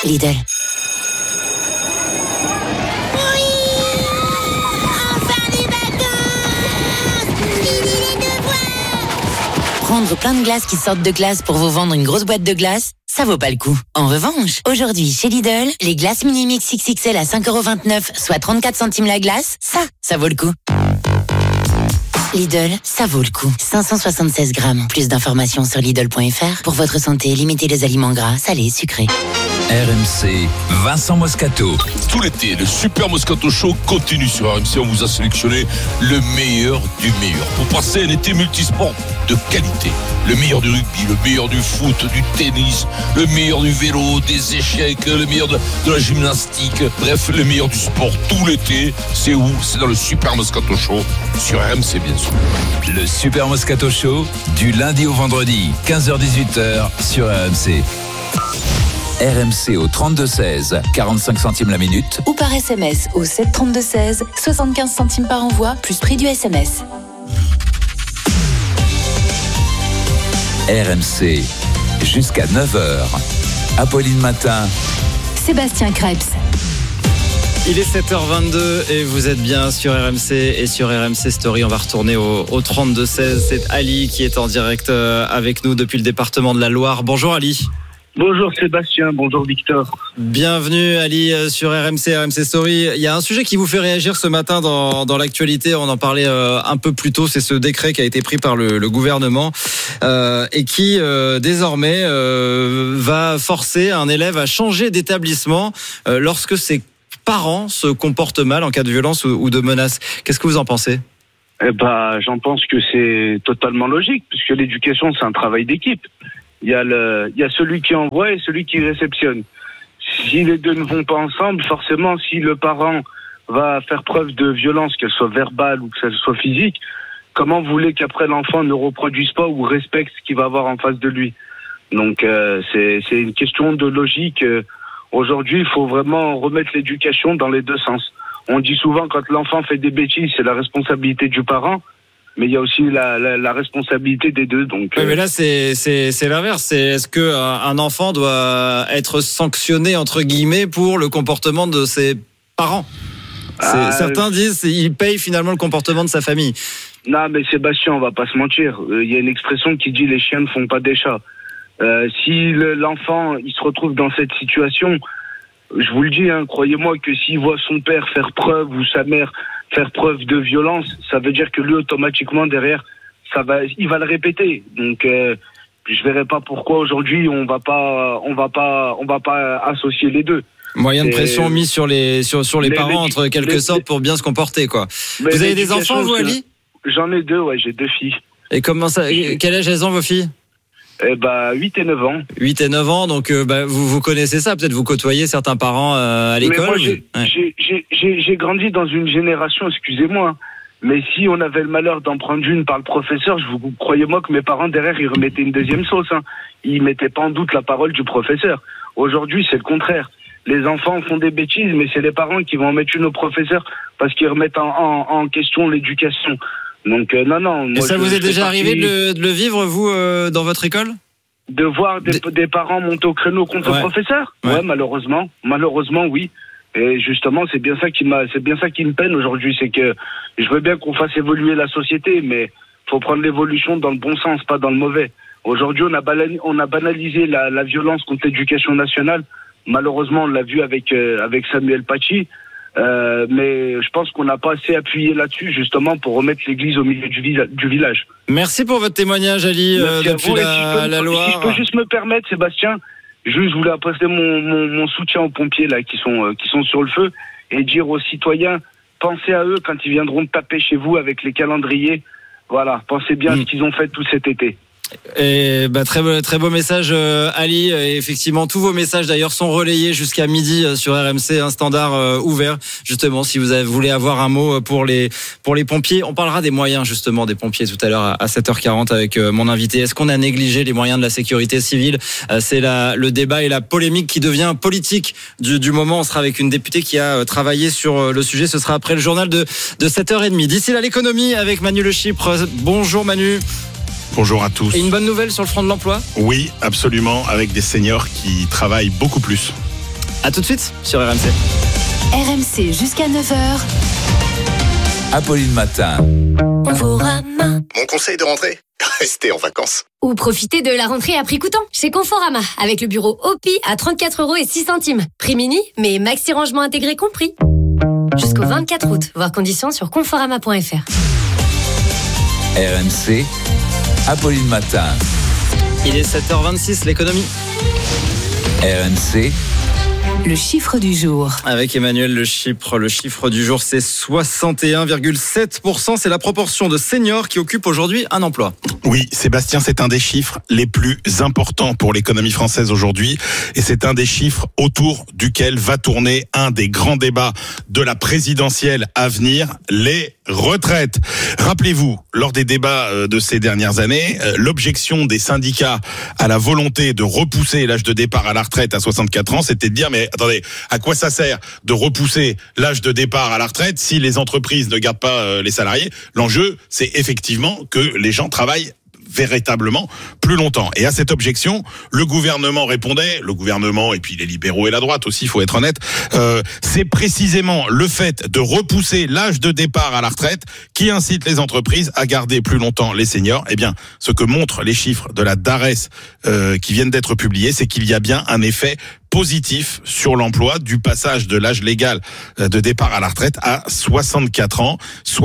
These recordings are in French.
Lidl. Prendre plein de glaces qui sortent de glace pour vous vendre une grosse boîte de glace, ça vaut pas le coup. En revanche, aujourd'hui, chez Lidl, les glaces Mini-Mix XXL à 5,29€, soit 34 centimes la glace, ça vaut le coup. Lidl, ça vaut le coup. 576 grammes. Plus d'informations sur Lidl.fr. Pour votre santé, limitez les aliments gras, salés, sucrés. RMC, Vincent Moscato. Tout l'été, le Super Moscato Show continue sur RMC. On vous a sélectionné le meilleur du meilleur pour passer un été multisport de qualité. Le meilleur du rugby, le meilleur du foot, du tennis, le meilleur du vélo, des échecs, le meilleur de la gymnastique. Bref, le meilleur du sport tout l'été. C'est où? C'est dans le Super Moscato Show sur RMC, bien sûr. Le Super Moscato Show, du lundi au vendredi, 15h-18h sur RMC. RMC au 32-16, 45 centimes la minute. Ou par SMS au 732-16, 75 centimes par envoi, plus prix du SMS. RMC, jusqu'à 9h. Apolline Matin. Sébastien Krebs. Il est 7h22 et vous êtes bien sur RMC et sur RMC Story. On va retourner au 32-16. C'est Ali qui est en direct avec nous depuis le département de la Loire. Bonjour Ali. Bonjour Sébastien, bonjour Victor. Bienvenue Ali sur RMC Story. Il y a un sujet qui vous fait réagir ce matin dans l'actualité. On en parlait un peu plus tôt. C'est ce décret qui a été pris par le gouvernement et qui désormais va forcer un élève à changer d'établissement lorsque ses parents se comportent mal en cas de violence ou de menace. Qu'est-ce que vous en pensez ? J'en pense que c'est totalement logique puisque l'éducation c'est un travail d'équipe. Il y a celui qui envoie et celui qui réceptionne. Si les deux ne vont pas ensemble, forcément, si le parent va faire preuve de violence, qu'elle soit verbale ou qu'elle soit physique, comment vous voulez qu'après l'enfant ne reproduise pas ou respecte ce qu'il va avoir en face de lui? Donc c'est une question de logique. Aujourd'hui, il faut vraiment remettre l'éducation dans les deux sens. On dit souvent quand l'enfant fait des bêtises, c'est la responsabilité du parent. Mais il y a aussi la responsabilité des deux. Donc, oui, mais là, c'est l'inverse. Est-ce qu'un enfant doit être sanctionné, entre guillemets, pour le comportement de ses parents? Certains disent qu'il paye finalement le comportement de sa famille. Non, mais Sébastien, on va pas se mentir. Il y a une expression qui dit « les chiens ne font pas des chats ». Si l'enfant il se retrouve dans cette situation, je vous le dis, croyez-moi que s'il voit son père faire preuve ou sa mère faire preuve de violence, ça veut dire que lui automatiquement derrière, il va le répéter. Donc je verrai pas pourquoi aujourd'hui on va pas associer les deux. Moyen de pression mis sur les parents entre quelque sorte pour bien se comporter quoi. Vous avez des enfants vous Ali ? J'en ai deux, ouais, j'ai deux filles. Et comment ça quel âge elles ont vos filles ? 8 et 9 ans. 8 et 9 ans, donc vous connaissez ça, peut-être vous côtoyez certains parents à l'école. Mais moi, j'ai grandi dans une génération, excusez-moi, mais si on avait le malheur d'en prendre une par le professeur, croyez-moi que mes parents derrière, ils remettaient une deuxième sauce. Ils mettaient pas en doute la parole du professeur. Aujourd'hui, c'est le contraire. Les enfants font des bêtises, mais c'est les parents qui vont en mettre une au professeur parce qu'ils remettent en question l'éducation. Donc non. Et ça vous est déjà arrivé de le vivre vous dans votre école ? De voir des parents monter au créneau contre le professeur ? Ouais, malheureusement oui. Et justement, c'est bien ça qui me peine aujourd'hui, c'est que je veux bien qu'on fasse évoluer la société, mais faut prendre l'évolution dans le bon sens, pas dans le mauvais. Aujourd'hui, on a banalisé la violence contre l'éducation nationale. Malheureusement, on l'a vu avec Samuel Paty. Mais je pense qu'on n'a pas assez appuyé là-dessus justement pour remettre l'église au milieu du village. Merci pour votre témoignage Ali depuis la Loire. Si je peux juste me permettre Sébastien, je voulais apporter mon soutien aux pompiers là qui sont sur le feu et dire aux citoyens, pensez à eux quand ils viendront taper chez vous avec les calendriers. Voilà, pensez bien à ce qu'ils ont fait tout cet été. Et très beau message Ali, et effectivement tous vos messages d'ailleurs sont relayés jusqu'à midi sur RMC, un standard ouvert justement si vous voulez avoir un mot pour les pompiers. On parlera des moyens justement des pompiers tout à l'heure à 7h40 avec mon invité. Est-ce qu'on a négligé les moyens de la sécurité civile ? C'est le débat et la polémique qui devient politique du moment. On sera avec une députée qui a travaillé sur le sujet. Ce sera après le journal de 7h30. D'ici là, l'économie avec Manu Le Chypre. Bonjour Manu. Bonjour à tous. Et une bonne nouvelle sur le front de l'emploi ? Oui, absolument, avec des seniors qui travaillent beaucoup plus. À tout de suite sur RMC. RMC jusqu'à 9h. Apolline Matin. Conforama. Mon conseil de rentrée, restez en vacances. Ou profitez de la rentrée à prix coûtant chez Conforama avec le bureau OPI à 34,06 €. Prix mini, mais maxi rangement intégré compris. Jusqu'au 24 août, voir conditions sur conforama.fr. RMC, Apolline Matin. Il est 7h26, l'économie. RMC. Le chiffre du jour. Avec Emmanuel Le chiffre du jour, c'est 61,7%. C'est la proportion de seniors qui occupent aujourd'hui un emploi. Oui, Sébastien, c'est un des chiffres les plus importants pour l'économie française aujourd'hui. Et c'est un des chiffres autour duquel va tourner un des grands débats de la présidentielle à venir, les retraites. Rappelez-vous, lors des débats de ces dernières années, l'objection des syndicats à la volonté de repousser l'âge de départ à la retraite à 64 ans, c'était de dire, mais attendez, à quoi ça sert de repousser l'âge de départ à la retraite si les entreprises ne gardent pas les salariés? L'enjeu, c'est effectivement que les gens travaillent véritablement plus longtemps. Et à cette objection, le gouvernement répondait, le gouvernement et puis les libéraux et la droite aussi, il faut être honnête, c'est précisément le fait de repousser l'âge de départ à la retraite qui incite les entreprises à garder plus longtemps les seniors. Eh bien, ce que montrent les chiffres de la DARES qui viennent d'être publiés, c'est qu'il y a bien un effet positif sur l'emploi du passage de l'âge légal de départ à la retraite à 64 ans.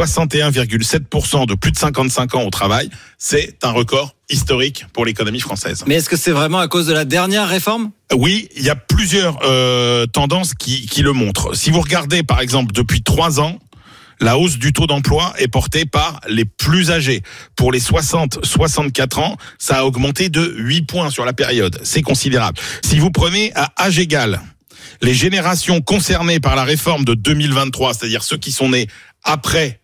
61,7% de plus de 55 ans au travail. C'est un record historique pour l'économie française. Mais est-ce que c'est vraiment à cause de la dernière réforme ? Oui, il y a plusieurs tendances qui le montrent. Si vous regardez par exemple depuis 3 ans, la hausse du taux d'emploi est portée par les plus âgés. Pour les 60-64 ans, ça a augmenté de 8 points sur la période. C'est considérable. Si vous prenez à âge égal les générations concernées par la réforme de 2023, c'est-à-dire ceux qui sont nés après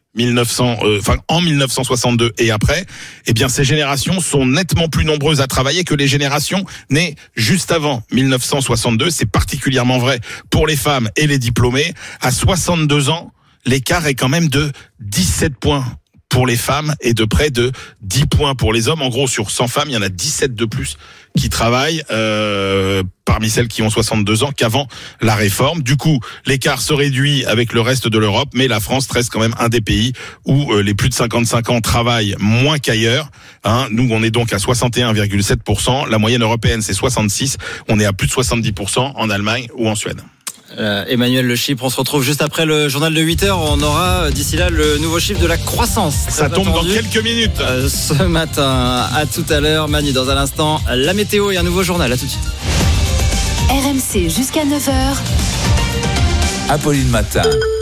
en 1962 et après, eh bien ces générations sont nettement plus nombreuses à travailler que les générations nées juste avant 1962. C'est particulièrement vrai pour les femmes et les diplômés. À 62 ans, l'écart est quand même de 17 points pour les femmes et de près de 10 points pour les hommes. En gros, sur 100 femmes, il y en a 17 de plus qui travaillent parmi celles qui ont 62 ans qu'avant la réforme. Du coup, l'écart se réduit avec le reste de l'Europe, mais la France reste quand même un des pays où les plus de 55 ans travaillent moins qu'ailleurs. Nous, on est donc à 61,7%. La moyenne européenne, c'est 66%. On est à plus de 70% en Allemagne ou en Suède. Emmanuel Le Chypre, on se retrouve juste après le journal de 8h. On aura d'ici là le nouveau chiffre de la croissance. Ça tombe dans quelques minutes. Ce matin, à tout à l'heure. Manu, dans un instant, la météo et un nouveau journal. À tout de suite. RMC jusqu'à 9h. Apolline Matin.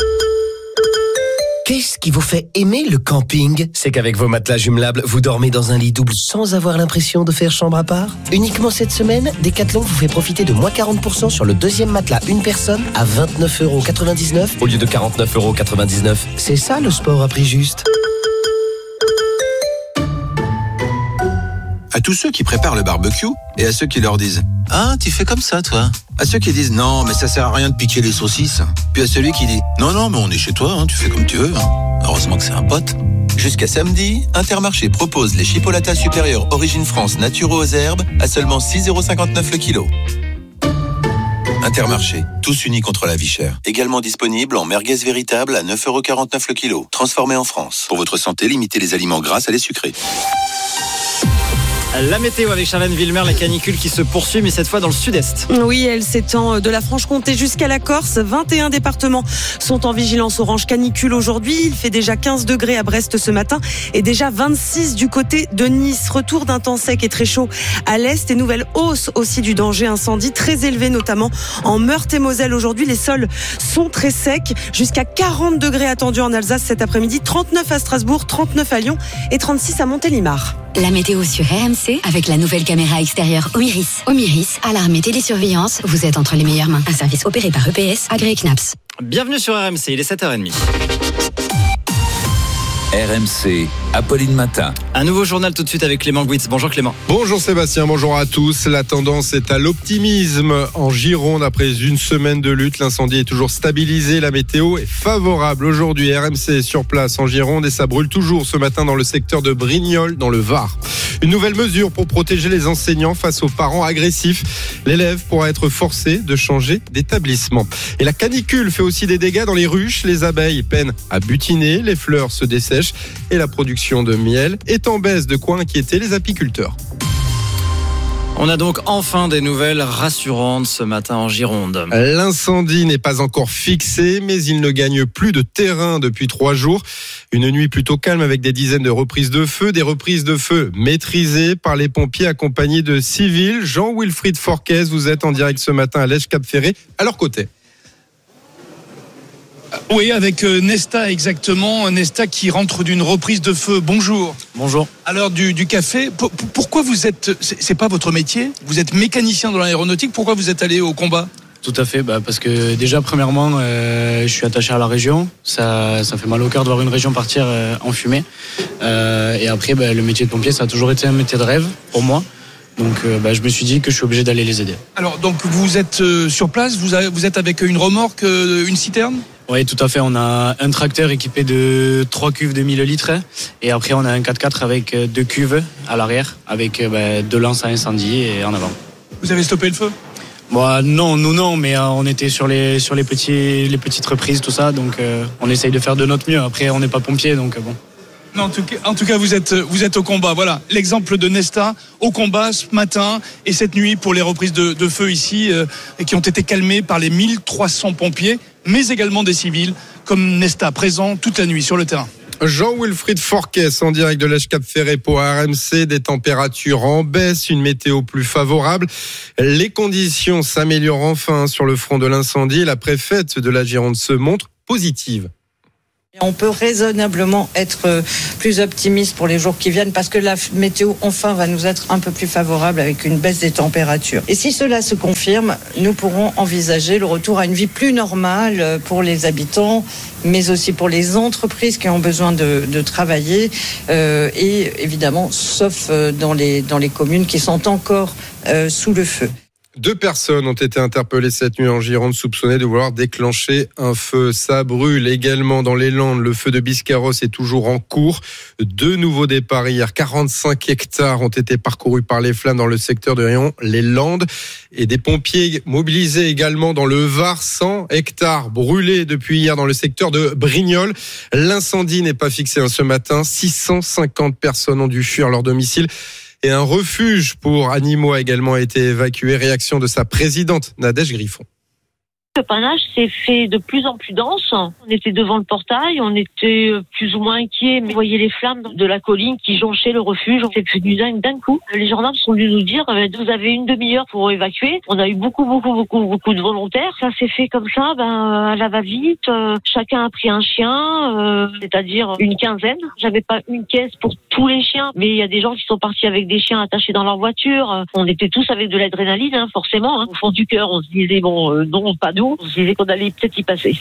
Qu'est-ce qui vous fait aimer le camping ? C'est qu'avec vos matelas jumelables, vous dormez dans un lit double sans avoir l'impression de faire chambre à part ? Uniquement cette semaine, Decathlon vous fait profiter de moins 40% sur le deuxième matelas une personne à 29,99 € au lieu de 49,99 €. C'est ça le sport à prix juste. À tous ceux qui préparent le barbecue et à ceux qui leur disent « Ah, tu fais comme ça, toi ?» À ceux qui disent « Non, mais ça sert à rien de piquer les saucisses ». Puis à celui qui dit « Non, mais on est chez toi, tu fais comme tu veux. » Heureusement que c'est un pote. Jusqu'à samedi, Intermarché propose les chipolatas supérieurs Origine France naturaux aux herbes à seulement 6,59 € le kilo. Intermarché, tous unis contre la vie chère. Également disponible en merguez véritable à 9,49 € le kilo. Transformé en France. Pour votre santé, limitez les aliments gras à les sucrés. La météo avec Charlène Villemer, la canicule qui se poursuit, mais cette fois dans le sud-est. Oui, elle s'étend de la Franche-Comté jusqu'à la Corse. 21 départements sont en vigilance orange canicule aujourd'hui. Il fait déjà 15 degrés à Brest ce matin et déjà 26 du côté de Nice. Retour d'un temps sec et très chaud à l'est et nouvelle hausse aussi du danger incendie très élevé, notamment en Meurthe-et-Moselle. Aujourd'hui, les sols sont très secs. Jusqu'à 40 degrés attendus en Alsace cet après-midi, 39 à Strasbourg, 39 à Lyon et 36 à Montélimar. La météo sur RMC avec la nouvelle caméra extérieure Omiris. Omiris, alarme et télésurveillance, vous êtes entre les meilleures mains. Un service opéré par EPS, agréé CNAPS. Bienvenue sur RMC, il est 7h30. RMC, Apolline Matin. Un nouveau journal tout de suite avec Clément Gouitz. Bonjour Clément. Bonjour Sébastien, bonjour à tous. La tendance est à l'optimisme en Gironde. Après une semaine de lutte, l'incendie est toujours stabilisé. La météo est favorable. Aujourd'hui, RMC est sur place en Gironde et ça brûle toujours ce matin dans le secteur de Brignoles, dans le Var. Une nouvelle mesure pour protéger les enseignants face aux parents agressifs. L'élève pourra être forcé de changer d'établissement. Et la canicule fait aussi des dégâts dans les ruches. Les abeilles peinent à butiner, les fleurs se dessèchent et la production de miel est en baisse, de quoi inquiéter les apiculteurs. On a donc enfin des nouvelles rassurantes ce matin en Gironde. L'incendie n'est pas encore fixé, mais il ne gagne plus de terrain depuis 3 jours. Une nuit plutôt calme avec des dizaines de reprises de feu, des reprises de feu maîtrisées par les pompiers accompagnés de civils. Jean-Wilfried Forquez, vous êtes en direct ce matin à Lège-Cap-Ferré, à leur côté. Oui, avec Nesta exactement, Nesta qui rentre d'une reprise de feu. Bonjour. Bonjour. À l'heure du café, pourquoi vous êtes, c'est pas votre métier, vous êtes mécanicien dans l'aéronautique, pourquoi vous êtes allé au combat ? Tout à fait, parce que déjà premièrement, je suis attaché à la région, ça fait mal au cœur de voir une région partir en fumée. Et après, le métier de pompier, ça a toujours été un métier de rêve pour moi. Donc je me suis dit que je suis obligé d'aller les aider. Alors donc vous êtes sur place, vous êtes avec une remorque, une citerne ? Oui, tout à fait. On a un tracteur équipé de 3 cuves de 1000 litres. Et après, on a un 4x4 avec 2 cuves à l'arrière, avec 2 lances à incendie et en avant. Vous avez stoppé le feu ? Non, nous non, mais on était sur les petites reprises, tout ça. Donc on essaye de faire de notre mieux. Après, on n'est pas pompier, donc bon. Non, en tout cas, vous êtes au combat. Voilà, l'exemple de Nesta au combat ce matin et cette nuit pour les reprises de feu ici qui ont été calmées par les 1300 pompiers, mais également des civils, comme Nesta, présent toute la nuit sur le terrain. Jean-Wilfried Forquez en direct de Lège-Cap-Ferré pour RMC, des températures en baisse, une météo plus favorable. Les conditions s'améliorent enfin sur le front de l'incendie. La préfète de la Gironde se montre positive. On peut raisonnablement être plus optimiste pour les jours qui viennent parce que la météo enfin va nous être un peu plus favorable avec une baisse des températures. Et si cela se confirme, nous pourrons envisager le retour à une vie plus normale pour les habitants, mais aussi pour les entreprises qui ont besoin de travailler et évidemment, sauf dans les communes qui sont encore sous le feu. 2 personnes ont été interpellées cette nuit en Gironde, soupçonnées de vouloir déclencher un feu. Ça brûle également dans les Landes. Le feu de Biscarrosse est toujours en cours. 2 nouveaux départs hier. 45 hectares ont été parcourus par les flammes dans le secteur de Rion, les Landes. Et des pompiers mobilisés également dans le Var. 100 hectares brûlés depuis hier dans le secteur de Brignoles. L'incendie n'est pas fixé ce matin. 650 personnes ont dû fuir leur domicile. Et un refuge pour animaux a également été évacué. Réaction de sa présidente, Nadège Griffon. Le panache s'est fait de plus en plus dense. On était devant le portail, on était plus ou moins inquiets, mais on voyait les flammes de la colline qui jonchaient le refuge. On s'est venu d'un coup. Les gendarmes sont venus nous dire vous avez une demi-heure pour évacuer. On a eu beaucoup de volontaires. Ça s'est fait comme ça, à la va-vite. Chacun a pris un chien, c'est-à-dire une quinzaine. J'avais pas une caisse pour tous les chiens, mais il y a des gens qui sont partis avec des chiens attachés dans leur voiture. On était tous avec de l'adrénaline, forcément. Au fond du cœur, on se disait non, pas nous. On se disait qu'on allait peut-être y passer.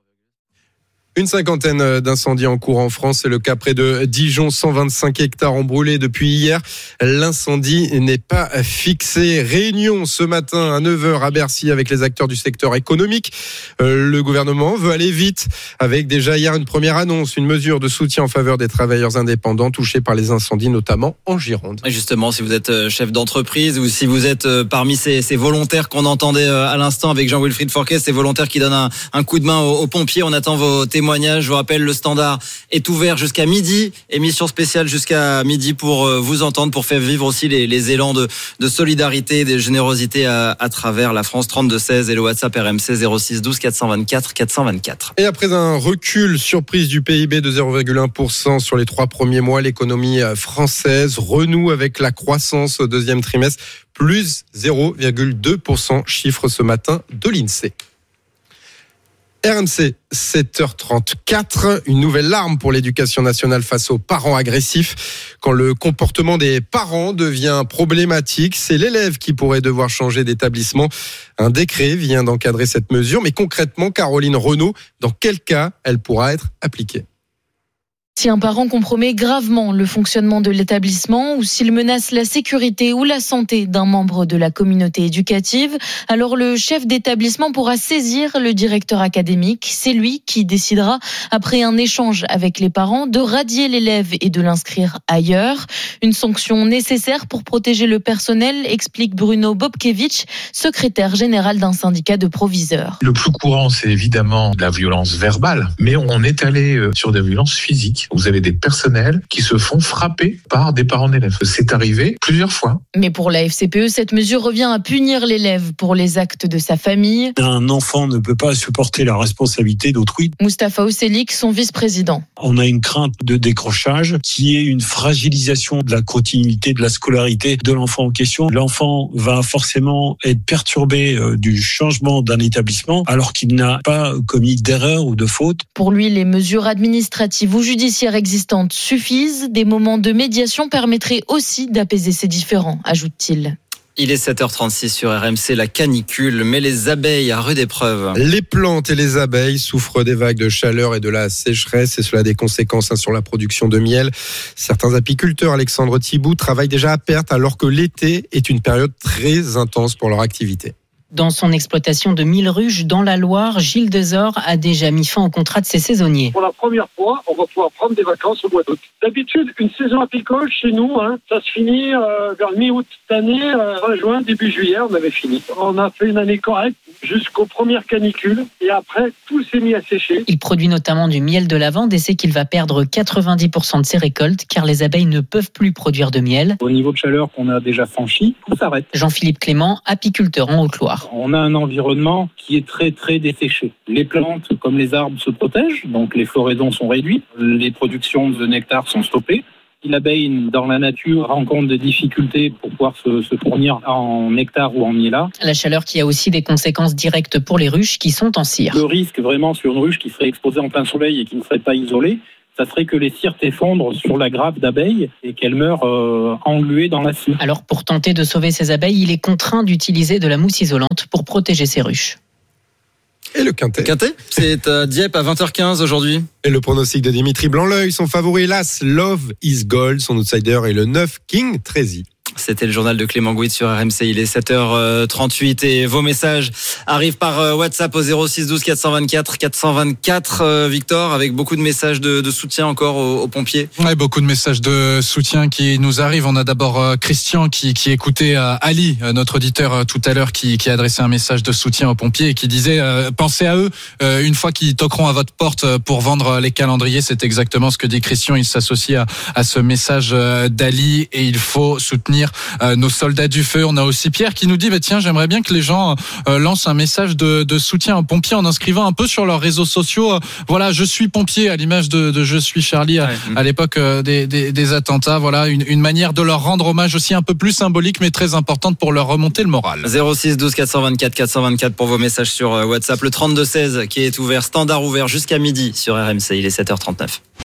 Une cinquantaine d'incendies en cours en France. C'est le cas près de Dijon. 125 hectares ont brûlé depuis hier. L'incendie n'est pas fixé. Réunion ce matin à 9h à Bercy avec les acteurs du secteur économique. Le gouvernement veut aller vite avec déjà hier une première annonce, une mesure de soutien en faveur des travailleurs indépendants touchés par les incendies, notamment en Gironde. Et justement, si vous êtes chef d'entreprise ou si vous êtes parmi ces volontaires qu'on entendait à l'instant avec Jean-Wilfried Forquet, ces volontaires qui donnent un coup de main aux pompiers, on attend vos témoignages. Je vous rappelle, le standard est ouvert jusqu'à midi. Émission spéciale jusqu'à midi pour vous entendre, pour faire vivre aussi les élans de solidarité, de générosité à travers la France. 32-16 et le WhatsApp RMC 06 12 424 424. Et après un recul surprise du PIB de 0,1% sur les 3 premiers mois, l'économie française renoue avec la croissance au deuxième trimestre, plus 0,2%, chiffre ce matin de l'INSEE. RMC, 7h34, une nouvelle larme pour l'éducation nationale face aux parents agressifs. Quand le comportement des parents devient problématique, c'est l'élève qui pourrait devoir changer d'établissement. Un décret vient d'encadrer cette mesure, mais concrètement, Caroline Renaud, dans quel cas elle pourra être appliquée ? Si un parent compromet gravement le fonctionnement de l'établissement ou s'il menace la sécurité ou la santé d'un membre de la communauté éducative, alors le chef d'établissement pourra saisir le directeur académique. C'est lui qui décidera, après un échange avec les parents, de radier l'élève et de l'inscrire ailleurs. Une sanction nécessaire pour protéger le personnel, explique Bruno Bobkevich, secrétaire général d'un syndicat de proviseurs. Le plus courant, c'est évidemment la violence verbale, mais on est allé sur des violences physiques. Vous avez des personnels qui se font frapper par des parents d'élèves. C'est arrivé plusieurs fois. Mais pour la FCPE, cette mesure revient à punir l'élève pour les actes de sa famille. Un enfant ne peut pas supporter la responsabilité d'autrui. Moustapha Oselik, son vice-président. On a une crainte de décrochage qui est une fragilisation de la continuité de la scolarité de l'enfant en question. L'enfant va forcément être perturbé du changement d'un établissement alors qu'il n'a pas commis d'erreur ou de faute. Pour lui, les mesures administratives ou judiciaires existantes suffisent. Des moments de médiation permettraient aussi d'apaiser ces différends, ajoute-t-il. Il est 7h36 sur RMC, la canicule met les abeilles à rude épreuve. Les plantes et les abeilles souffrent des vagues de chaleur et de la sécheresse et cela a des conséquences sur la production de miel. Certains apiculteurs, Alexandre Thibault, travaillent déjà à perte alors que l'été est une période très intense pour leur activité. Dans son exploitation de 1000 ruches dans la Loire, Gilles Desor a déjà mis fin au contrat de ses saisonniers. Pour la première fois, on va pouvoir prendre des vacances au mois d'août. D'habitude, une saison apicole chez nous, ça se finit vers mi-août. Cette année, fin juin, début juillet, on avait fini. On a fait une année correcte jusqu'aux premières canicules et après, tout s'est mis à sécher. Il produit notamment du miel de lavande et sait qu'il va perdre 90% de ses récoltes car les abeilles ne peuvent plus produire de miel. Au niveau de chaleur qu'on a déjà franchi, tout s'arrête. Jean-Philippe Clément, apiculteur en Haute-Loire. On a un environnement qui est très très desséché. Les plantes comme les arbres se protègent, donc les floraisons sont réduites, les productions de nectar sont stoppées. Si l'abeille dans la nature rencontre des difficultés pour pouvoir se fournir en nectar ou en miellat. La chaleur qui a aussi des conséquences directes pour les ruches qui sont en cire. Le risque vraiment sur une ruche qui serait exposée en plein soleil et qui ne serait pas isolée, ça serait que les cires t'effondrent sur la grappe d'abeilles et qu'elles meurent engluées dans la cire. Alors pour tenter de sauver ces abeilles, il est contraint d'utiliser de la mousse isolante pour protéger ses ruches. Et le Quintet. C'est à Dieppe à 20h15 aujourd'hui. Et le pronostic de Dimitri Blanc-L'œil, son favori l'As, Love is Gold, son outsider est le 9, King Trezy. C'était le journal de Clément Gouit sur RMC. Il est 7h38 et vos messages arrivent par WhatsApp au 06 12 424 424. Victor, avec beaucoup de messages de soutien encore aux pompiers. Ouais, beaucoup de messages de soutien qui nous arrivent. On a d'abord Christian qui écoutait Ali, notre auditeur tout à l'heure, qui a adressé un message de soutien aux pompiers et qui disait pensez à eux une fois qu'ils toqueront à votre porte pour vendre les calendriers. C'est exactement ce que dit Christian. Il s'associe à ce message d'Ali et il faut soutenir nos soldats du feu. On a aussi Pierre qui nous dit tiens, j'aimerais bien que les gens lancent un message de soutien aux pompiers en inscrivant un peu sur leurs réseaux sociaux voilà, je suis pompier, à l'image de je suis Charlie à l'époque des attentats. Voilà, une manière de leur rendre hommage aussi un peu plus symbolique mais très importante pour leur remonter le moral. 06 12 424 424 pour vos messages sur WhatsApp. Le 32 16 qui est ouvert, standard ouvert jusqu'à midi sur RMC. Il est 7h39.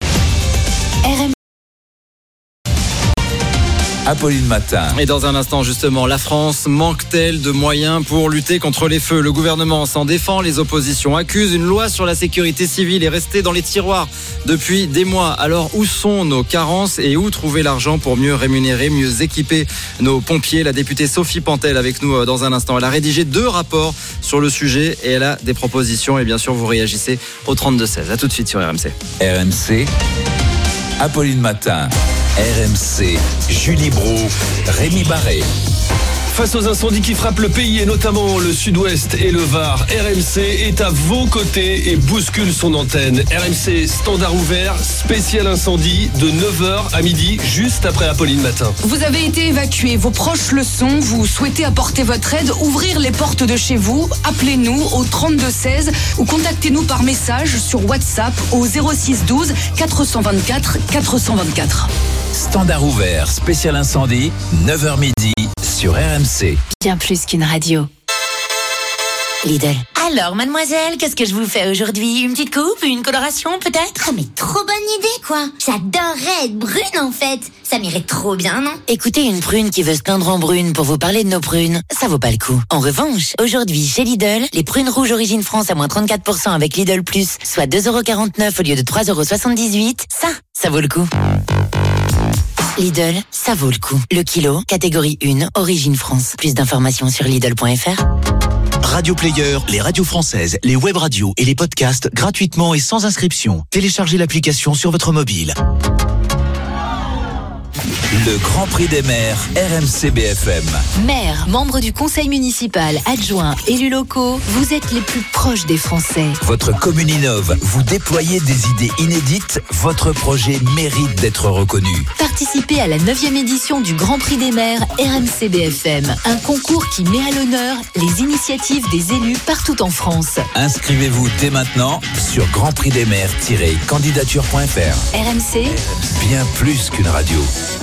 Apolline Matin. Et dans un instant, justement, la France manque-t-elle de moyens pour lutter contre les feux ? Le gouvernement s'en défend, les oppositions accusent. Une loi sur la sécurité civile est restée dans les tiroirs depuis des mois. Alors, où sont nos carences et où trouver l'argent pour mieux rémunérer, mieux équiper nos pompiers ? La députée Sophie Pantel avec nous dans un instant. Elle a rédigé 2 rapports sur le sujet et elle a des propositions. Et bien sûr, vous réagissez au 32-16. À tout de suite sur RMC. RMC, Apolline Matin. RMC, Julie Brou, Rémi Barré. Face aux incendies qui frappent le pays et notamment le sud-ouest et le Var, RMC est à vos côtés et bouscule son antenne. RMC standard ouvert, spécial incendie de 9h à midi, juste après Apolline Matin. Vous avez été évacué, vos proches le sont, vous souhaitez apporter votre aide, ouvrir les portes de chez vous, appelez-nous au 3216 ou contactez-nous par message sur WhatsApp au 06 12 424 424. Standard ouvert, spécial incendie, 9h midi sur RMC. Bien plus qu'une radio. Lidl. Alors, mademoiselle, qu'est-ce que je vous fais aujourd'hui? Une petite coupe? Une coloration, peut-être? Ah, mais trop bonne idée, quoi. J'adorerais être brune, en fait. Ça m'irait trop bien, non? Écoutez, une prune qui veut se teindre en brune pour vous parler de nos prunes, ça vaut pas le coup. En revanche, aujourd'hui, chez Lidl, les prunes rouges origine France à moins 34% avec Lidl Plus, soit 2,49€ au lieu de 3,78€, ça vaut le coup. Lidl, ça vaut le coup. Le kilo, catégorie 1, origine France. Plus d'informations sur Lidl.fr. Radio Player, les radios françaises, les web radios et les podcasts gratuitement et sans inscription. Téléchargez l'application sur votre mobile. Le Grand Prix des maires, RMC BFM. Maires, membres du conseil municipal, adjoints, élus locaux, vous êtes les plus proches des Français. Votre commune innove, vous déployez des idées inédites, votre projet mérite d'être reconnu. Participez à la 9e édition du Grand Prix des maires RMC BFM, un concours qui met à l'honneur les initiatives des élus partout en France. Inscrivez-vous dès maintenant sur grandprixdesmaires-candidature.fr. RMC, bien plus qu'une radio.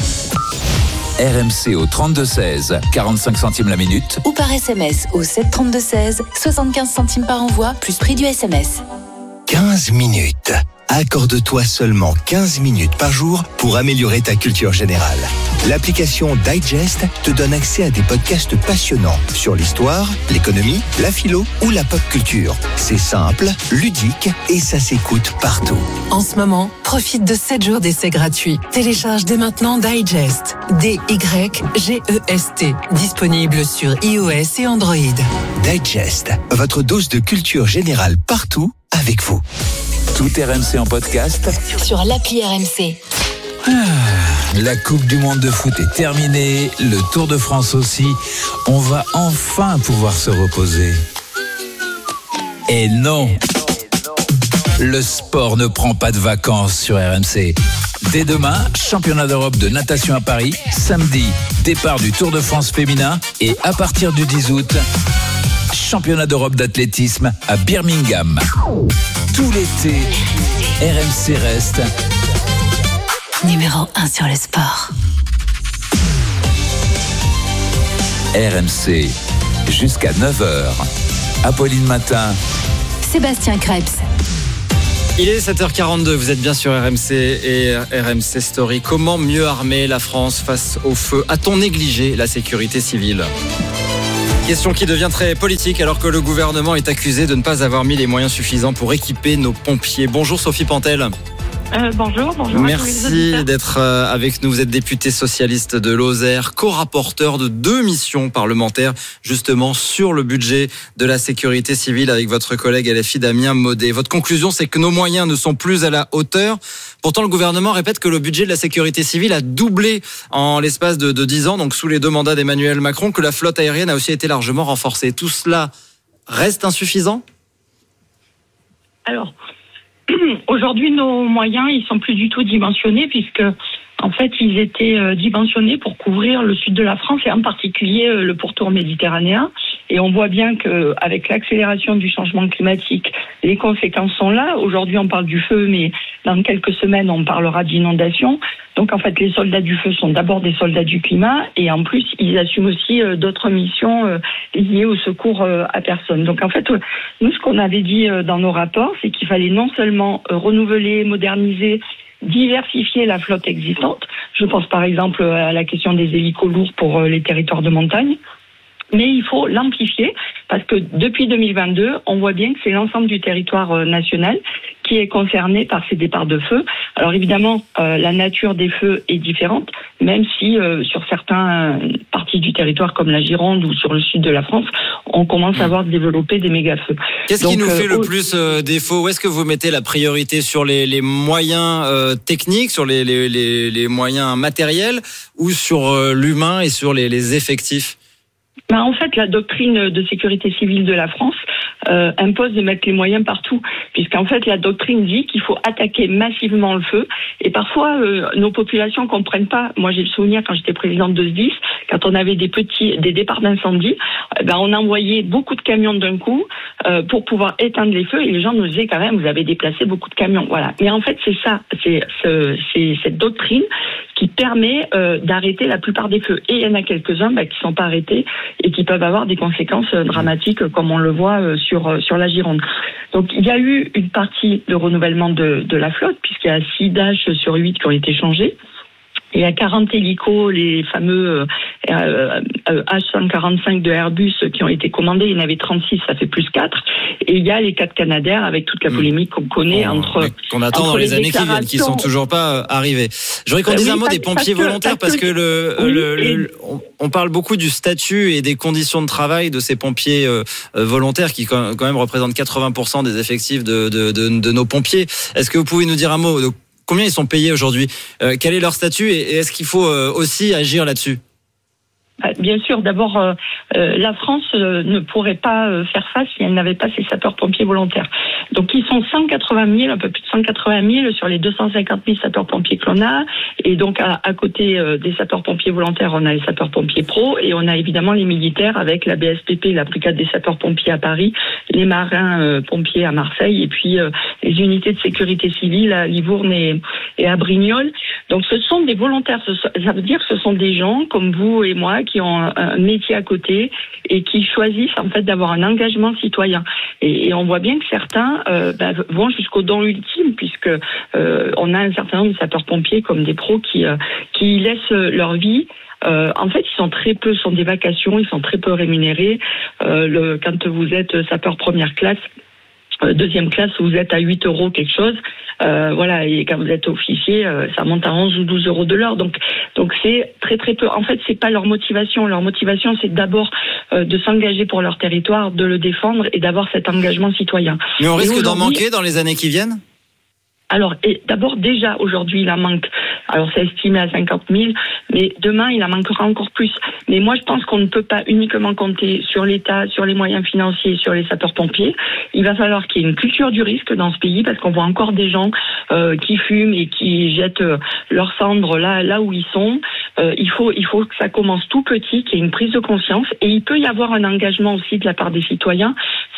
RMC au 32-16, 45 centimes la minute. Ou par SMS au 732-16, 75 centimes par envoi, plus prix du SMS. 15 minutes. Accorde-toi seulement 15 minutes par jour pour améliorer ta culture générale. L'application Digest te donne accès à des podcasts passionnants sur l'histoire, l'économie, la philo ou la pop culture. C'est simple, ludique et ça s'écoute partout. En ce moment, profite de 7 jours d'essai gratuit. Télécharge dès maintenant Digest. D-Y-G-E-S-T. Disponible sur iOS et Android. Digest, votre dose de culture générale partout avec vous. Tout RMC en podcast sur l'appli RMC. La Coupe du Monde de foot est terminée, le Tour de France aussi. On va enfin pouvoir se reposer. Et non, le sport ne prend pas de vacances sur RMC. Dès demain, championnat d'Europe de natation à Paris. Samedi, départ du Tour de France féminin. Et à partir du 10 août, championnat d'Europe d'athlétisme à Birmingham. Tout l'été, RMC reste numéro 1 sur le sport. RMC, jusqu'à 9h. Apolline Matin. Sébastien Krebs. Il est 7h42, vous êtes bien sur RMC et RMC Story. Comment mieux armer la France face au feu? A-t-on négligé la sécurité civile? Question qui devient très politique alors que le gouvernement est accusé de ne pas avoir mis les moyens suffisants pour équiper nos pompiers. Bonjour Sophie Pantel. Bonjour. Merci d'être avec nous. Vous êtes députée socialiste de Lozère, co-rapporteur de 2 missions parlementaires justement sur le budget de la sécurité civile avec votre collègue LFI Damien Maudet. Votre conclusion, c'est que nos moyens ne sont plus à la hauteur. Pourtant, le gouvernement répète que le budget de la sécurité civile a doublé en l'espace de 10 ans, donc sous les 2 mandats d'Emmanuel Macron, que la flotte aérienne a aussi été largement renforcée. Tout cela reste insuffisant ? Alors, aujourd'hui, nos moyens, ils sont plus du tout dimensionnés puisque, en fait, ils étaient dimensionnés pour couvrir le sud de la France et en particulier le pourtour méditerranéen. Et on voit bien qu'avec l'accélération du changement climatique, les conséquences sont là. Aujourd'hui, on parle du feu, mais dans quelques semaines, on parlera d'inondations. Donc, en fait, les soldats du feu sont d'abord des soldats du climat et en plus, ils assument aussi d'autres missions liées au secours à personne. Donc, en fait, nous, ce qu'on avait dit dans nos rapports, c'est qu'il fallait non seulement renouveler, moderniser, diversifier la flotte existante. Je pense par exemple à la question des hélicos lourds pour les territoires de montagne. Mais il faut l'amplifier parce que depuis 2022, on voit bien que c'est l'ensemble du territoire national qui est concerné par ces départs de feu. Alors évidemment, la nature des feux est différente, même si sur certaines parties du territoire comme la Gironde ou sur le sud de la France, on commence à voir développer des méga-feux. Qu'est-ce qui nous fait le plus défaut? Où est-ce que vous mettez la priorité? Sur les moyens techniques, sur les moyens matériels ou sur l'humain et sur les effectifs? En fait, la doctrine de sécurité civile de la France impose de mettre les moyens partout, puisqu'en fait, la doctrine dit qu'il faut attaquer massivement le feu, et parfois, nos populations comprennent pas. Moi, j'ai le souvenir, quand j'étais présidente de SDIS, quand on avait des départs d'incendie, on envoyait beaucoup de camions d'un coup, pour pouvoir éteindre les feux. Et les gens nous disaient quand même, vous avez déplacé beaucoup de camions. Voilà. Mais en fait, c'est ça, c'est cette doctrine qui permet d'arrêter la plupart des feux. Et il y en a quelques-uns qui sont pas arrêtés et qui peuvent avoir des conséquences dramatiques, comme on le voit sur la Gironde. Donc il y a eu une partie de renouvellement de la flotte, puisqu'il y a 6 Dash sur 8 qui ont été changés. Il y a 40 hélicos, les fameux H145 de Airbus qui ont été commandés. Il y en avait 36, ça fait plus 4. Et il y a les 4 Canadair avec toute la polémique qu'on connaît qu'on attend dans les années qui viennent, qui sont toujours pas arrivés. Je voudrais qu'on dise un mot des pompiers volontaires parce que on parle beaucoup du statut et des conditions de travail de ces pompiers volontaires qui quand même représentent 80% des effectifs de nos pompiers. Est-ce que vous pouvez nous dire un mot de combien ils sont payés aujourd'hui? Quel est leur statut et est-ce qu'il faut aussi agir là-dessus? Bien sûr, d'abord, la France ne pourrait pas faire face si elle n'avait pas ses sapeurs-pompiers volontaires. Donc, ils sont 180 000, un peu plus de 180 000 sur les 250 000 sapeurs-pompiers que l'on a. Et donc, à côté des sapeurs-pompiers volontaires, on a les sapeurs-pompiers pros et on a évidemment les militaires avec la BSPP, la brigade des sapeurs-pompiers à Paris, les marins-pompiers à Marseille et puis les unités de sécurité civile à Livourne et à Brignoles. Donc, ce sont des volontaires. Ça veut dire que ce sont des gens comme vous et moi qui ont un métier à côté et qui choisissent en fait d'avoir un engagement citoyen. Et on voit bien que certains vont jusqu'au don ultime, puisque on a un certain nombre de sapeurs-pompiers comme des pros qui laissent leur vie. En fait, ils sont très peu, sont des vacations, ils sont très peu rémunérés. Quand vous êtes sapeur première classe, deuxième classe, vous êtes à 8 € quelque chose. Voilà, et quand vous êtes officier, ça monte à 11 ou 12 € de l'heure. Donc c'est très très peu. En fait, c'est pas leur motivation. Leur motivation, c'est d'abord de s'engager pour leur territoire, de le défendre et d'avoir cet engagement citoyen. Mais on risque d'en manquer dans les années qui viennent ? Alors, d'abord, déjà, aujourd'hui, il en manque. Alors, c'est estimé à 50 000, mais demain, il en manquera encore plus. Mais moi, je pense qu'on ne peut pas uniquement compter sur l'État, sur les moyens financiers, sur les sapeurs-pompiers. Il va falloir qu'il y ait une culture du risque dans ce pays, parce qu'on voit encore des gens qui fument et qui jettent leurs cendres là où ils sont. Il faut que ça commence tout petit, qu'il y ait une prise de conscience. Et il peut y avoir un engagement aussi de la part des citoyens.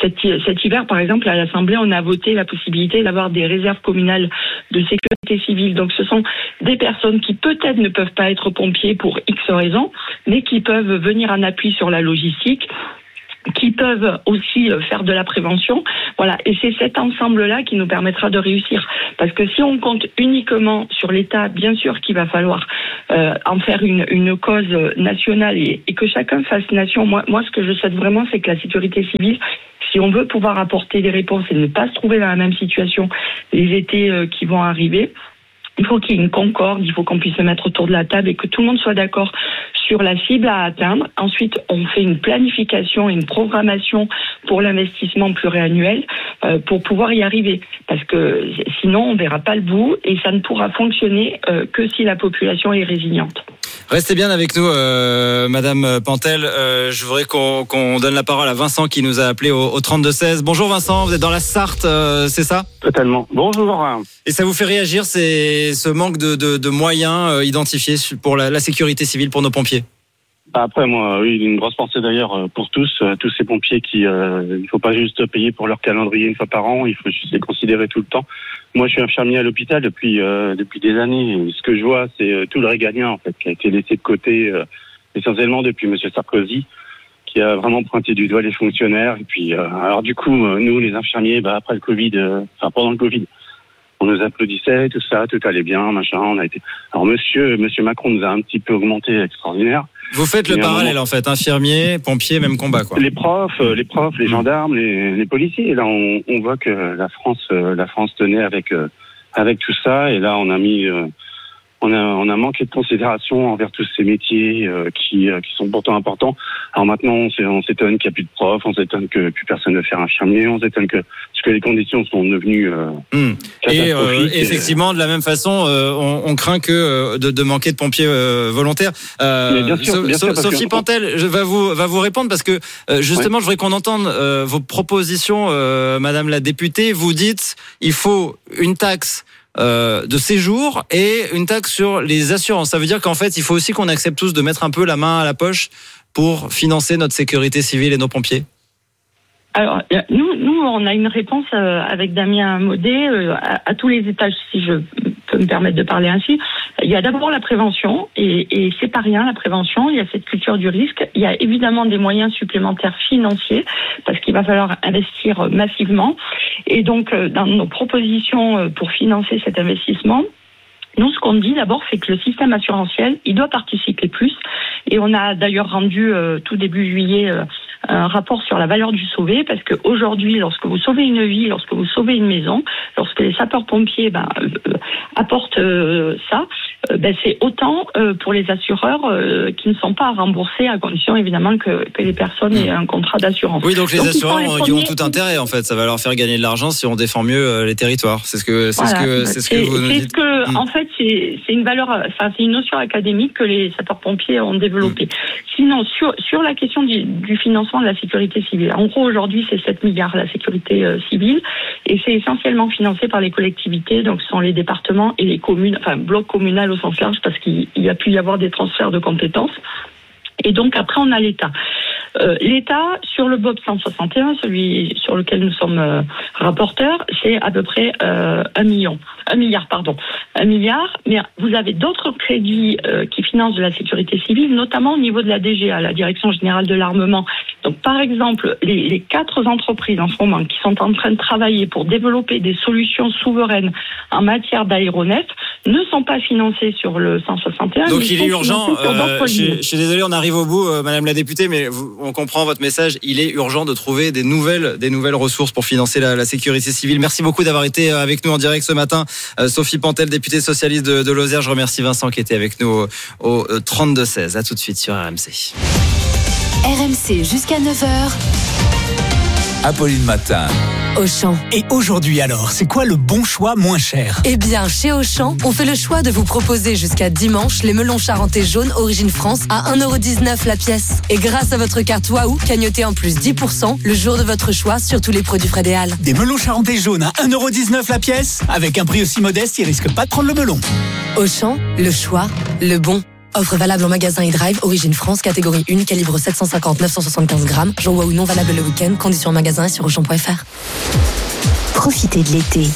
Cet hiver, par exemple, à l'Assemblée, on a voté la possibilité d'avoir des réserves communales de sécurité civile. Donc ce sont des personnes qui peut-être ne peuvent pas être pompiers pour X raisons, mais qui peuvent venir en appui sur la logistique, qui peuvent aussi faire de la prévention. Voilà, et c'est cet ensemble-là qui nous permettra de réussir. Parce que si on compte uniquement sur l'État, bien sûr qu'il va falloir en faire une cause nationale et que chacun fasse nation. Moi, ce que je souhaite vraiment, c'est que la sécurité civile, si on veut pouvoir apporter des réponses et ne pas se trouver dans la même situation les étés qui vont arriver, il faut qu'il y ait une concorde, il faut qu'on puisse se mettre autour de la table et que tout le monde soit d'accord sur la cible à atteindre. Ensuite, on fait une planification et une programmation pour l'investissement pluriannuel pour pouvoir y arriver. Parce que sinon, on ne verra pas le bout et ça ne pourra fonctionner que si la population est résiliente. Restez bien avec nous, Madame Pantel. Je voudrais qu'on donne la parole à Vincent qui nous a appelé au 32-16. Bonjour Vincent, vous êtes dans la Sarthe, c'est ça ? Totalement. Bonjour. Et ça vous fait réagir, c'est ce manque de moyens identifiés pour la sécurité civile pour nos pompiers ? Après, moi, oui, une grosse pensée d'ailleurs pour tous ces pompiers qui, il faut pas juste payer pour leur calendrier une fois par an, il faut juste les considérer tout le temps. Moi, je suis infirmier à l'hôpital depuis des années. Et ce que je vois, c'est tout le régalien en fait qui a été laissé de côté, essentiellement depuis Monsieur Sarkozy, qui a vraiment pointé du doigt les fonctionnaires. Et puis, alors du coup, nous, les infirmiers, après le Covid, pendant le Covid, on nous applaudissait, tout ça, tout allait bien, machin. On a été. Alors Monsieur Macron nous a un petit peu augmenté, extraordinaire. Vous faites le parallèle en fait, infirmiers, pompiers, même combat quoi. Les profs, les gendarmes, les policiers. Et là, on voit que la France tenait avec tout ça. Et là, on a manqué de considération envers tous ces métiers qui sont pourtant importants. Alors maintenant, on s'étonne qu'il n'y a plus de profs, on s'étonne que plus personne ne veut faire infirmier, on s'étonne que les conditions sont devenues catastrophiques. Et effectivement, de la même façon, on craint que de manquer de pompiers volontaires. Bien sûr, Sophie Pantel va vous répondre parce que justement, je voudrais qu'on entende vos propositions, Madame la députée. Vous dites, il faut une taxe de séjour et une taxe sur les assurances. Ça veut dire qu'en fait, il faut aussi qu'on accepte tous de mettre un peu la main à la poche pour financer notre sécurité civile et nos pompiers. Alors, nous, on a une réponse avec Damien Maudet à tous les étages, si je peux me permettre de parler ainsi. Il y a d'abord la prévention, et c'est pas rien, la prévention. Il y a cette culture du risque. Il y a évidemment des moyens supplémentaires financiers, parce qu'il va falloir investir massivement. Et donc, dans nos propositions pour financer cet investissement, nous, ce qu'on dit d'abord, c'est que le système assurantiel, il doit participer plus. Et on a d'ailleurs rendu tout début juillet un rapport sur la valeur du sauvé, parce qu'aujourd'hui, lorsque vous sauvez une vie, lorsque vous sauvez une maison, lorsque les sapeurs-pompiers apportent ça, c'est autant pour les assureurs qui ne sont pas remboursés, à condition évidemment que les personnes aient un contrat d'assurance. Oui, donc les assureurs ils ont tout intérêt en fait, ça va leur faire gagner de l'argent si on défend mieux les territoires. C'est ce que vous nous dites. En fait, c'est une valeur, c'est une notion académique que les sapeurs-pompiers ont développée. Sinon, sur la question du financement de la sécurité civile, en gros aujourd'hui c'est 7 milliards la sécurité civile, et c'est essentiellement financé par les collectivités, donc ce sont les départements et les communes, enfin bloc communal au sens large, parce qu'il y a pu y avoir des transferts de compétences. Et donc après on a l'État. L'État, sur le BOP 161, celui sur lequel nous sommes rapporteurs, c'est à peu près 1 milliard, mais vous avez d'autres crédits qui financent de la sécurité civile, notamment au niveau de la DGA, la Direction Générale de l'Armement. Donc par exemple, les 4 entreprises en ce moment qui sont en train de travailler pour développer des solutions souveraines en matière d'aéronefs ne sont pas financées sur le 161. Donc il est urgent, je suis désolé, on arrive au bout, Madame la députée, mais on comprend votre message, il est urgent de trouver des nouvelles ressources pour financer la sécurité civile. Merci beaucoup d'avoir été avec nous en direct ce matin. Sophie Pantel, députée socialiste de Lozère. Je remercie Vincent qui était avec nous au 32-16. À tout de suite sur RMC. RMC jusqu'à 9h. Apolline Matin. Auchan. Et aujourd'hui alors, c'est quoi le bon choix moins cher ? Eh bien, chez Auchan, on fait le choix de vous proposer jusqu'à dimanche les melons charentais jaunes Origine France à 1,19€ la pièce. Et grâce à votre carte Waouh, cagnotez en plus 10% le jour de votre choix sur tous les produits Frédéal. Des melons charentais jaunes à 1,19€ la pièce ? Avec un prix aussi modeste, ils risquent pas de prendre le melon. Auchan, le choix, le bon. Offre valable en magasin et drive, Origine France, catégorie 1, calibre 750-975 grammes. Jour Waouh non valable le week-end. Conditions en magasin et sur Auchan.fr. Profitez de l'été